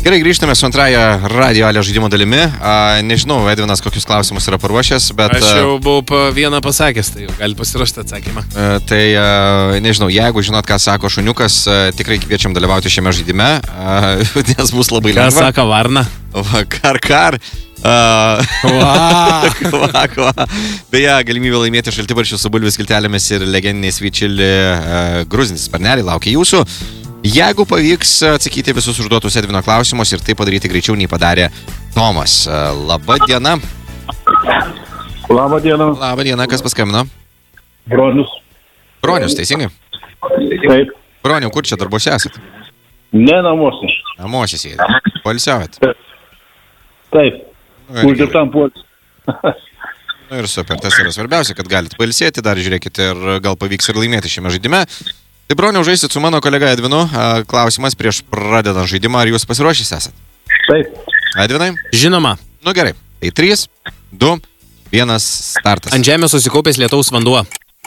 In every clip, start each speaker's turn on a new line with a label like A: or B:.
A: Gerai, grįžtame su antrąją Radio Alio žaidimo dalimi. Nežinau, Edvinas, kokius klausimus yra paruošęs, bet...
B: Aš jau buvau vieną pasakęs, tai gali pasiruošti atsakymą.
A: Nežinau, jeigu žinot, ką sako šuniukas, tikrai kviečiam dalyvauti šiame žaidime, nes bus labai lengva.
B: Ką sako Varna?
A: Kar.
B: Wow.
A: Beje, galimybė laimėti šaltibarščius su bulvių skiltelėmis ir legendiniais Vyčili gruzinis sparneliai laukia jūsų. Jeigu pavyks atsakyti visus užduotus Edvino klausimus ir tai padaryti greičiau nei padarė Tomas. Labą dieną.
C: Labą dieną.
A: Labą dieną, kas paskambino?
C: Bronius.
A: Bronius, teisingai?
C: Taip.
A: Broniau, kur čia darbuose esat?
C: Ne namuose.
A: Namuose sėdė. Poilsiaujat?
C: Taip. Uždirbtam poilsiui.
A: Ir super, tas yra svarbiausia, kad galite pailsėti, dar žiūrėkite ir gal pavyks ir laimėti šiame žaidime. Tai Broniau, žaisit su mano kolega Edvinu. Klausimas prieš pradedant žaidimą, ar jūs pasiruošęs esat?
C: Taip.
A: Edvinai?
B: Žinoma.
A: Nu gerai. Tai 3, 2, 1, startas.
B: Ant žemės susikaupęs lietaus vanduo.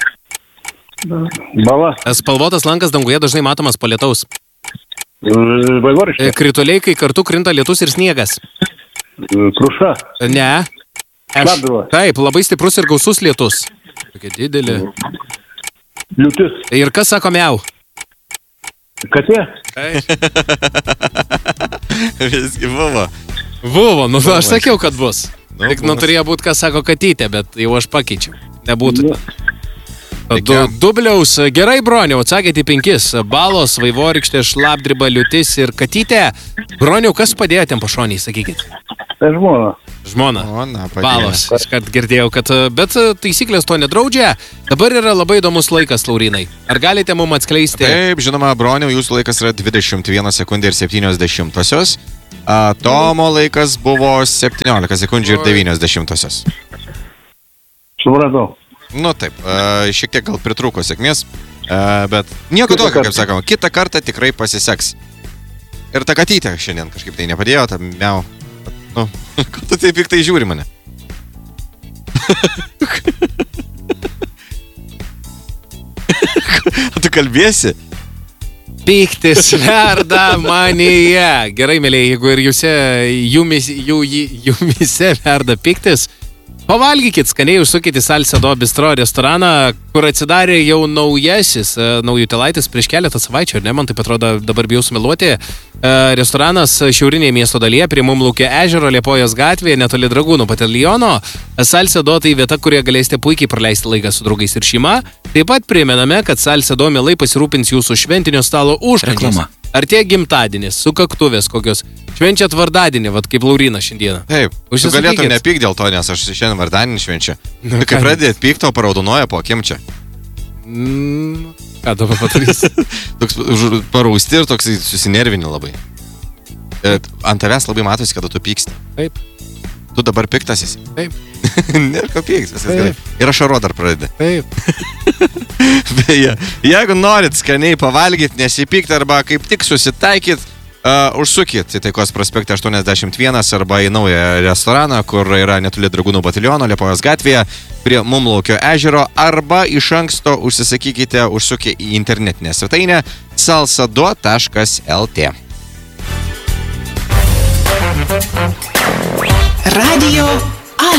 C: Bala.
B: Spalvotas lankas danguje dažnai matomas po lietaus.
C: Vaivorykštė.
B: Krituliai, kai kartu krinta lietus ir sniegas.
C: Kruša.
B: Ne.
C: Šlapdriba.
B: Taip, labai stiprus ir gausus lietus. Tokia didelė.
C: Liūtis.
B: Ir kas sako miau?
C: Katė.
A: Visgi buvo.
B: Buvo, nu aš sakiau, kad bus.
A: Nu,
B: Tik
A: bus.
B: turėjo būti, kas sako katytė, bet jau aš pakeičiau. Nebūtų.
A: Reikėjo.
B: Dubliaus. Gerai, Broniau, atsakėte į 5. Balos, vaivorykštė, šlapdriba, liūtis ir katytė. Broniau, kas padėjo ten pašoniai, sakykit?
C: Tai žmona.
B: Žmona.
A: Žmona padėjo.
B: Balos. Iškart girdėjau, kad... Bet taisyklės to nedraudžia. Dabar yra labai įdomus laikas, Laurinai. Ar galite mums atskleisti?
A: Taip, žinoma, Broniau, jūsų laikas yra 21 sekundė ir 70. Tomo laikas buvo 17 sekundžių ir 90.
C: Supratau.
A: Nu taip, šiek tiek gal pritrūko sėkmės, bet nieko tokio, kaip sakoma, kitą kartą tikrai pasiseks. Ir ta katytė šiandien kažkaip tai nepadėjo, ta miau. Nu, ko tu taip piktai žiūri mane? Tu kalbėsi?
B: Pyktis verda manyje. Gerai, mėlyje, jeigu ir jumise verda pyktis, pavalgykit skaniai, užsukit į Salcedo Bistro restoraną, kur atsidarė jau naujasis Naujutėlaitis prieš keletą savaičių, ar ne, man taip atrodo, dabar bijau sumeluoti. Restoranas šiaurinėje miesto dalyje, prie Mumlaukio ežero, Liepojos gatvėje, netoli Dragūnų bataliono. Salcedo tai vieta, kurioje galėsite puikiai praleisti laiką su draugais ir šeima. Taip pat primename, kad Salcedo mielai pasirūpins jūsų šventinio stalo užkandžiais. Artėja gimtadienis, sukaktuvės kokios. Švenčiat vardadienį, vat kaip Laurina šiandieną.
A: Taip, tu galėtum nepyk dėl to, nes aš šiandien vardadienį švenčiu. Nu, kai pradėt pykti, o paraudonuoja po akim čia.
B: Ką dabar padarysi?
A: Toks parausti ir toks susinervini labai. Ant tavęs labai matosi, kada tu pyksti.
B: Taip.
A: Tu dabar piktas esi.
B: Taip.
A: Nėra ko pyktis, viskas gerai. Ir ašaro dar pradedi.
B: Taip.
A: Beje, jeigu norit skaniai pavalgyti, nesipykti arba kaip tik susitaikyt, užsukit į Taikos prospektą 81 arba į naują restoraną, kur yra netoli Dragūnų bataliono, Liepojos gatvėje, prie Mumlaukio ežero, arba iš anksto užsisakykite užsukę į internetinę svetainę salsado.lt.
D: Radio